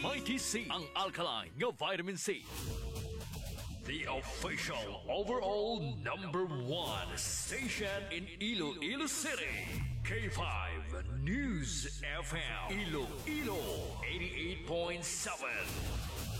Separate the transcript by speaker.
Speaker 1: Mighty C, ang alkaline nga vitamin C. The official overall number one station in Iloilo City. K5 News FM Iloilo 88.7.